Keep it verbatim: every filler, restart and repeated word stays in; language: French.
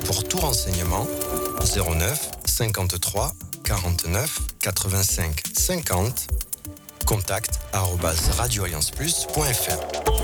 Pour tout renseignement, zéro neuf cinquante-trois quarante-neuf quatre-vingt-cinq cinquante, contact arobase radio alliance plus point f r.